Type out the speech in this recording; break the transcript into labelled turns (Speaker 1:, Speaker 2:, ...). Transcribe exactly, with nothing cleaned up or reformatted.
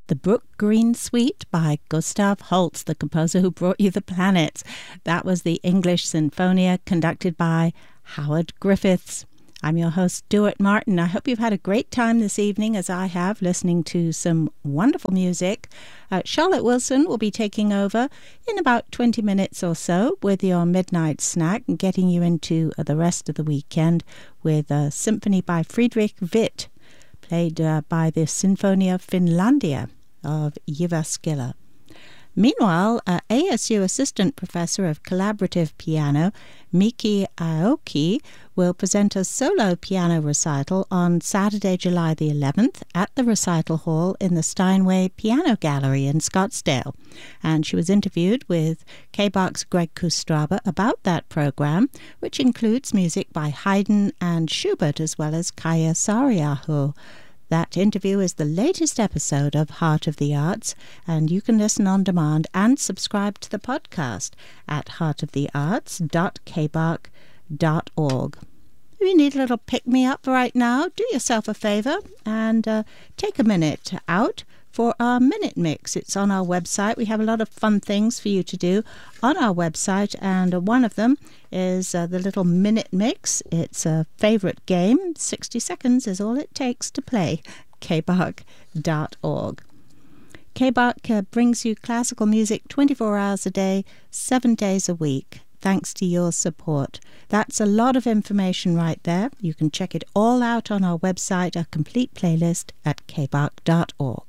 Speaker 1: The Brook Green Suite by Gustav Holst, the composer who brought you the planets. That was the English Sinfonia conducted by Howard Griffiths. I'm your host, Stuart Martin. I hope you've had a great time this evening, as I have, listening to some wonderful music. Uh, Charlotte Wilson will be taking over in about twenty minutes or so with your midnight snack and getting you into uh, the rest of the weekend with a symphony by Friedrich Witt, played uh, by the Sinfonia Finlandia of Jyväskylä. Meanwhile, uh, A S U Assistant Professor of Collaborative Piano, Miki Aoki, will present a solo piano recital on Saturday, July the eleventh at the Recital Hall in the Steinway Piano Gallery in Scottsdale. And she was interviewed with K B A C's Greg Kustraba about that program, which includes music by Haydn and Schubert as well as Kaija Saariaho. That interview is the latest episode of Heart of the Arts, and you can listen on demand and subscribe to the podcast at heart of the arts dot k b a c dot org. If you need a little pick-me-up right now, do yourself a favor and uh, take a minute out for our Minute Mix. It's on our website. We have a lot of fun things for you to do on our website, and one of them is uh, the little Minute Mix. It's a favorite game. sixty seconds is all it takes to play. k b a c dot org. K B A C uh, brings you classical music twenty-four hours a day, seven days a week, thanks to your support. That's a lot of information right there. You can check it all out on our website, a complete playlist at k b a c dot org.